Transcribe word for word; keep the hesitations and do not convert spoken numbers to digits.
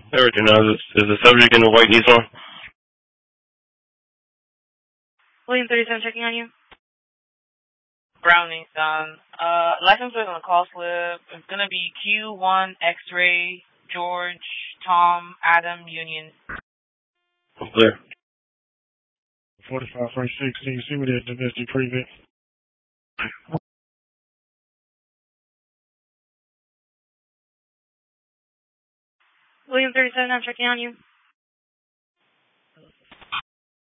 Everything now. Is, is the subject in the white Nissan? William thirty-seven checking on you. Brown Nissan. Uh, license plate on the call slip. It's gonna be Q one X-ray George Tom Adam Union. I'm clear. forty-five first sixteen. See what that domestic prevent. William thirty-seven, I'm checking on you.